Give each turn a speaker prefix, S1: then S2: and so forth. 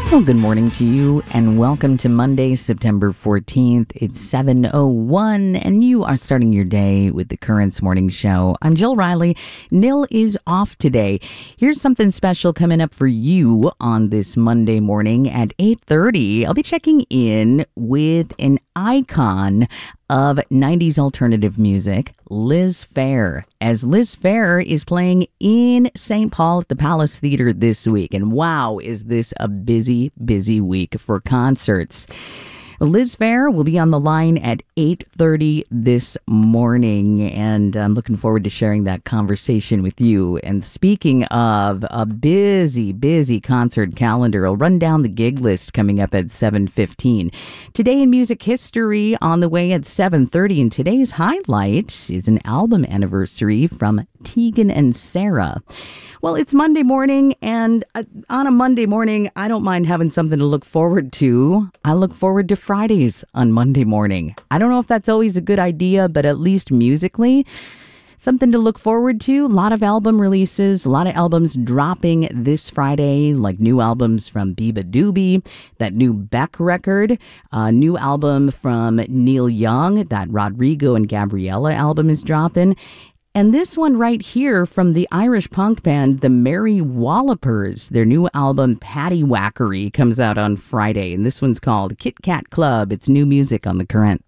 S1: Well, good morning to you, and welcome to Monday, September 14th. It's 7:01, and you are starting your day with the Currents Morning Show. I'm Jill Riley. Nil is off today. Here's something special coming up for you on this Monday morning at 8:30. I'll be checking in with an icon of 90s alternative music, Liz Phair, as Liz Phair is playing in St. Paul at the Palace Theater this week. And wow, is this a busy week for concerts. Liz Phair will be on the line at 8:30 this morning, and I'm looking forward to sharing that conversation with you. And speaking of a busy concert calendar, I'll run down the gig list coming up at 7:15. Today in music history on the way at 7:30, and today's highlight is an album anniversary from Tegan and Sara. Well, it's Monday morning, and on a Monday morning, I don't mind having something to look forward to. I look forward to Fridays on Monday morning. I don't know if that's always a good idea, but at least musically, something to look forward to. A lot of album releases, a lot of albums dropping this Friday, like new albums from Biba Doobie, that new Beck record, a new album from Neil Young, that Rodrigo and Gabriella album is dropping. And this one right here from the Irish punk band, the Merry Wallopers. Their new album, Paddywhackery, comes out on Friday. And this one's called Kit Kat Club. It's new music on The Current.